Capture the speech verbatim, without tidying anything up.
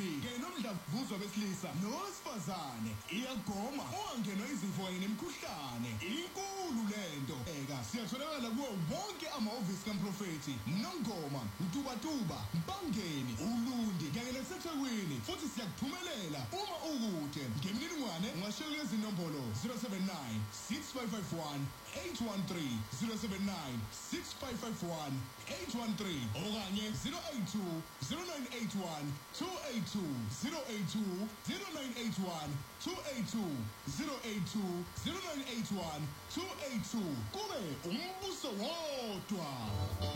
kanye nomdlavuzo besilisa nowesifazane iyagoma ungangenwa izifo kanye nemikhuhlane inkulu lento eka siyatholakala kuwo wonke amahhovisi kaMprofethi Nongoma, Mtubatuba, Mpangeni, Ulundi kanye naseThekwini futhi siyakuphumelela uma ukude. Ngemininingwane ungashela lezi nombolo zero seven nine six five five one eight one three zero seven nine six five five one eight one three okanye zero eight two zero nine eight one two eight two zero eight two zero nine eight one two eight two zero eight two zero nine eight one two eight two kube umbuso wodwa.